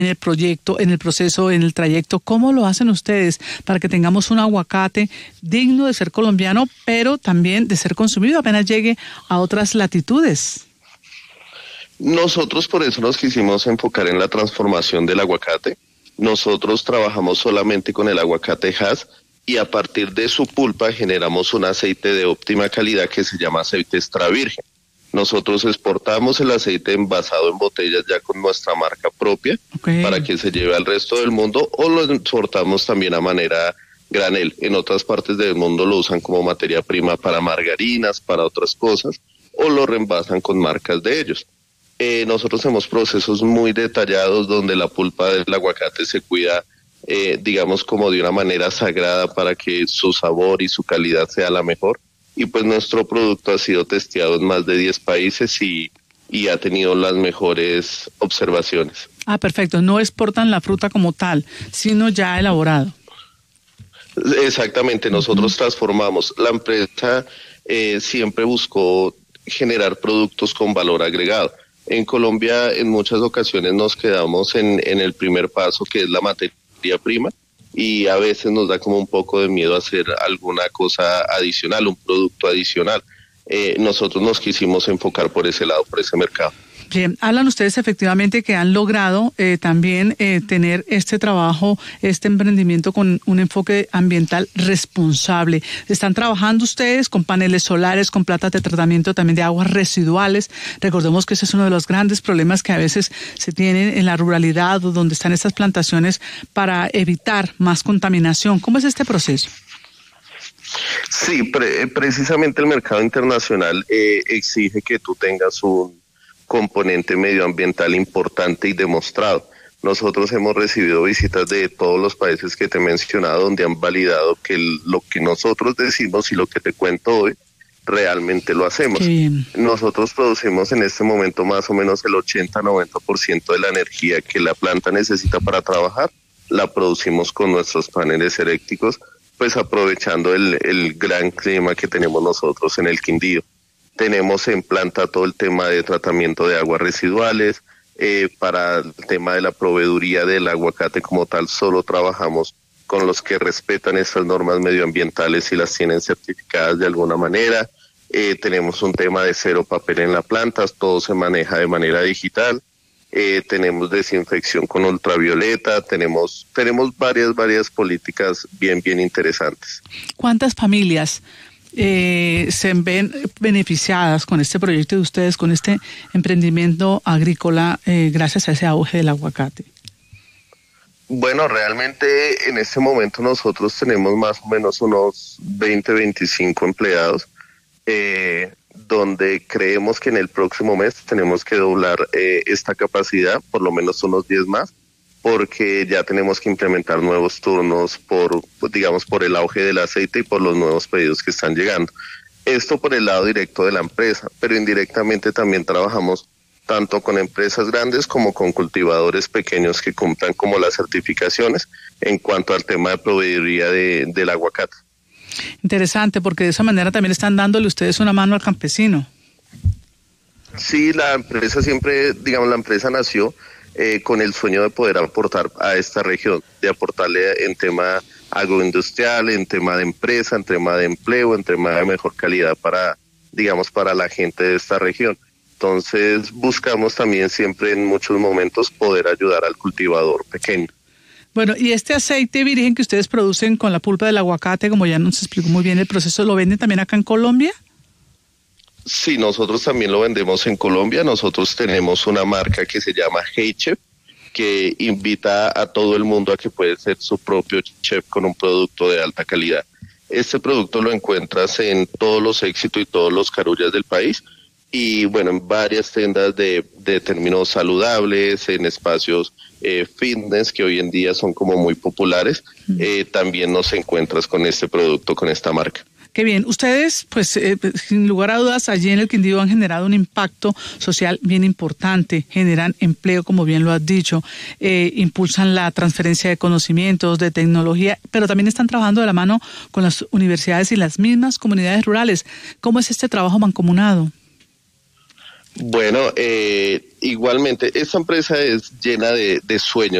en el proyecto, en el proceso, en el trayecto? ¿Cómo lo hacen ustedes para que tengamos un aguacate digno de ser colombiano, pero también de ser consumido apenas llegue a otras latitudes? Nosotros por eso nos quisimos enfocar en la transformación del aguacate. Nosotros trabajamos solamente con el aguacate Hass y a partir de su pulpa generamos un aceite de óptima calidad que se llama aceite extra virgen. Nosotros exportamos el aceite envasado en botellas ya con nuestra marca propia para que se lleve al resto del mundo, o lo exportamos también a manera granel. En otras partes del mundo lo usan como materia prima para margarinas, para otras cosas, o lo reenvasan con marcas de ellos. Nosotros hacemos procesos muy detallados donde la pulpa del aguacate se cuida, digamos, como de una manera sagrada para que su sabor y su calidad sea la mejor. Y pues nuestro producto ha sido testeado en más de 10 países y ha tenido las mejores observaciones. Ah, perfecto. No exportan la fruta como tal, sino ya elaborado. Exactamente, nosotros transformamos. La empresa siempre buscó generar productos con valor agregado. En Colombia en muchas ocasiones nos quedamos en el primer paso, que es la materia prima, y a veces nos da como un poco de miedo hacer alguna cosa adicional, un producto adicional. Nosotros nos quisimos enfocar por ese lado, por ese mercado. Bien, hablan ustedes efectivamente que han logrado también tener este trabajo, este emprendimiento con un enfoque ambiental responsable. Están trabajando ustedes con paneles solares, con plantas de tratamiento también de aguas residuales. Recordemos que ese es uno de los grandes problemas que a veces se tienen en la ruralidad o donde están estas plantaciones para evitar más contaminación. ¿Cómo es este proceso? Sí, precisamente el mercado internacional exige que tú tengas un componente medioambiental importante y demostrado. Nosotros hemos recibido visitas de todos los países que te he mencionado, donde han validado que lo que nosotros decimos y lo que te cuento hoy realmente lo hacemos. Nosotros producimos en este momento más o menos el 80-90% de la energía que la planta necesita para trabajar, la producimos con nuestros paneles eléctricos, pues aprovechando el gran clima que tenemos nosotros en el Quindío. Tenemos en planta todo el tema de tratamiento de aguas residuales. Para el tema de la proveeduría del aguacate como tal, solo trabajamos con los que respetan estas normas medioambientales y las tienen certificadas de alguna manera. Tenemos un tema de cero papel en la planta, todo se maneja de manera digital. Tenemos desinfección con ultravioleta, tenemos varias políticas bien interesantes. ¿Cuántas familias se ven beneficiadas con este proyecto de ustedes, con este emprendimiento agrícola, gracias a ese auge del aguacate? Bueno, realmente en este momento nosotros tenemos más o menos unos 20-25 empleados, donde creemos que en el próximo mes tenemos que doblar esta capacidad, por lo menos unos 10 más, porque ya tenemos que implementar nuevos turnos por el auge del aceite y por los nuevos pedidos que están llegando. Esto por el lado directo de la empresa, pero indirectamente también trabajamos tanto con empresas grandes como con cultivadores pequeños que cumplan como las certificaciones en cuanto al tema de proveeduría del aguacate. Interesante, porque de esa manera también están dándole ustedes una mano al campesino. Sí, la empresa nació con el sueño de poder aportar a esta región, de aportarle en tema agroindustrial, en tema de empresa, en tema de empleo, en tema de mejor calidad para la gente de esta región. Entonces buscamos también siempre en muchos momentos poder ayudar al cultivador pequeño. Bueno, y este aceite virgen que ustedes producen con la pulpa del aguacate, como ya nos explicó muy bien el proceso, ¿lo venden también acá en Colombia? Sí, nosotros también lo vendemos en Colombia. Nosotros tenemos una marca que se llama Hey Chef, que invita a todo el mundo a que puede ser su propio chef con un producto de alta calidad. Este producto lo encuentras en todos los Éxitos y todos los Carullas del país, y bueno, en varias tiendas de términos saludables, en espacios fitness que hoy en día son como muy populares. También nos encuentras con este producto, con esta marca. Qué bien. Ustedes, pues, sin lugar a dudas, allí en el Quindío han generado un impacto social bien importante, generan empleo, como bien lo has dicho, impulsan la transferencia de conocimientos, de tecnología, pero también están trabajando de la mano con las universidades y las mismas comunidades rurales. ¿Cómo es este trabajo mancomunado? Bueno, igualmente, esta empresa es llena de sueños.